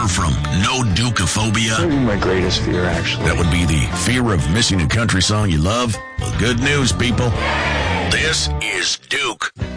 suffer from no Dukeophobia? That would be my greatest fear, actually. That would be the fear of missing a country song you love? Well, good news, people. This is Duke.